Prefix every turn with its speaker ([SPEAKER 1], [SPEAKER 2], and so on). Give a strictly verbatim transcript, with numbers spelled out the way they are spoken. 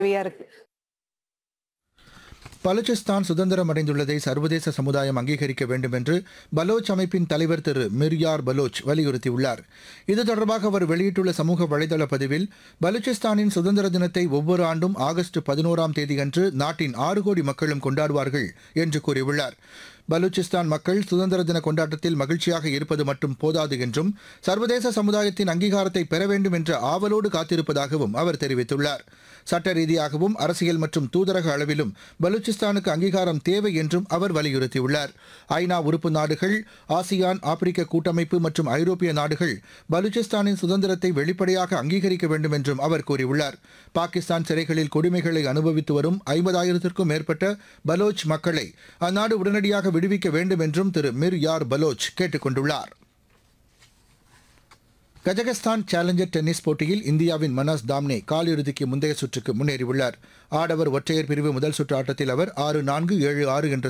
[SPEAKER 1] தேவையா இருக்கு.
[SPEAKER 2] பலுச்சிஸ்தான் சுதந்திரம் அடைந்துள்ளதை சர்வதேச சமுதாயம் அங்கீகரிக்க வேண்டும் என்று பலோச் அமைப்பின் தலைவர் திரு மிர்யார் பலோச் வலியுறுத்தியுள்ளார். இது தொடர்பாக அவர் வெளியிட்டுள்ள சமூக வலைதள பதிவில், பலுச்சிஸ்தானின் சுதந்திர தினத்தை ஒவ்வொரு ஆண்டும் ஆகஸ்ட் பதினோராம் தேதியன்று நாட்டின் ஆறு கோடி மக்களும் கொண்டாடுவார்கள் என்று கூறியுள்ளார். பலூச்சிஸ்தான் மக்கள் சுதந்திர தின கொண்டாட்டத்தில் மகிழ்ச்சியாக இருப்பது மட்டும் போதாது என்றும் சர்வதேச சமுதாயத்தின் அங்கீகாரத்தை பெற வேண்டும் என்ற ஆவலோடு காத்திருப்பதாகவும் அவர் தெரிவித்துள்ளார். சட்ட ரீதியாகவும் அரசியல் மற்றும் தூதரக அளவிலும் பலூச்சிஸ்தானுக்கு அங்கீகாரம் தேவை என்றும் அவர் வலியுறுத்தியுள்ளார். ஐநா உறுப்பு நாடுகள், ஆசியான், ஆப்பிரிக்க கூட்டமைப்பு மற்றும் ஐரோப்பிய நாடுகள் பலூச்சிஸ்தானின் சுதந்திரத்தை வெளிப்படையாக அங்கீகரிக்க வேண்டும் என்றும் அவர் கூறியுள்ளார். பாகிஸ்தான் சிறைகளில் கொடுமைகளை அனுபவித்து வரும் ஐம்பதாயிரத்திற்கும் மேற்பட்ட பலோச் மக்களை அந்நாடு உடனடியாக விடுவிக்க வேண்டும் என்றும் திரு மிர் யார் பலோச் கேட்டுக் கொண்டுள்ளார். கஜகஸ்தான் சேலஞ்சர் டென்னிஸ் போட்டியில் இந்தியாவின் மனாஸ் தாம்னே காலிறுதிக்கு முந்தைய சுற்றுக்கு முன்னேறியுள்ளார். ஆடவர் ஒற்றையர் பிரிவு முதல் சுற்று ஆட்டத்தில் அவர் ஆறு நான்கு ஏழு ஆறு என்ற